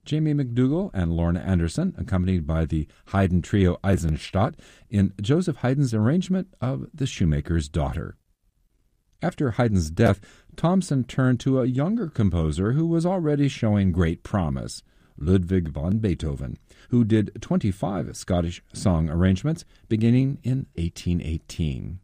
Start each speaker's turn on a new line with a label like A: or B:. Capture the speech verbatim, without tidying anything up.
A: Jamie McDougall and Lorna Anderson, accompanied by the Haydn trio Eisenstadt, in Joseph Haydn's arrangement of The Shoemaker's Daughter. After Haydn's death, Thomson turned to a younger composer who was already showing great promise, Ludwig van Beethoven, who did twenty-five Scottish song arrangements beginning in eighteen eighteen.